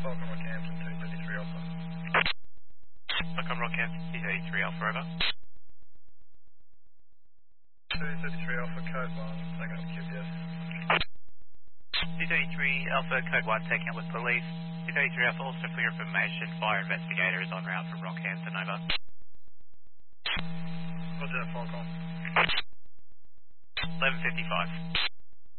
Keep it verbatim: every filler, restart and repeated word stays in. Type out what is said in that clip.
Falcon Rockhampton, two thirty-three Alpha. Falcon Rockhampton, two thirty-three Alpha, over. two thirty-three Alpha, code one, taking up Q P S. two thirty-three Alpha, code one, taking up with police. two thirty-three Alpha, also for your information, fire investigator is en route from Rockhampton, over. Roger that, Falcon. eleven fifty-five.